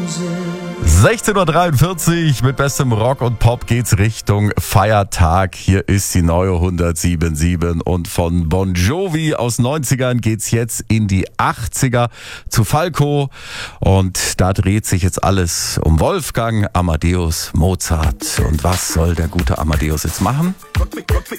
16.43 Uhr mit bestem Rock und Pop geht's Richtung Feiertag. Hier ist die neue 107.7 und von Bon Jovi aus 90ern geht's jetzt in die 80er zu Falco. Und da dreht sich jetzt alles um Wolfgang Amadeus Mozart. Und was soll der gute Amadeus jetzt machen?